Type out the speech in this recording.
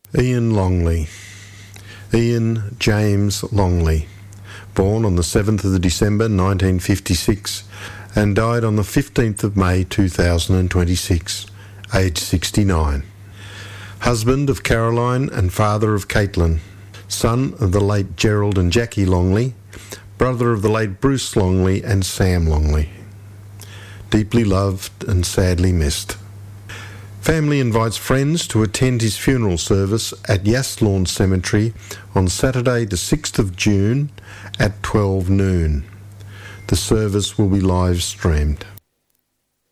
Ian Longley. Ian James Longley, born on the 7th of December 1956 and died on the 15th of May 2026, aged 69. Husband of Caroline and father of Caitlin, son of the late Gerald and Jackie Longley, brother of the late Bruce Longley and Sam Longley. Deeply loved and sadly missed. Family invites friends to attend his funeral service at Yaslawn Cemetery on Saturday the 6th of June at 12 noon. The service will be live streamed.